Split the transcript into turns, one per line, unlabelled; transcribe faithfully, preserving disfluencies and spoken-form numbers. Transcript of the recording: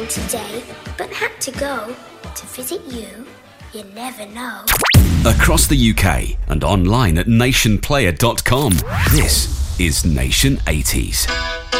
home today, but had to go to visit you. You never know.
Across the U K and online at nation player dot com. This is Nation eighties.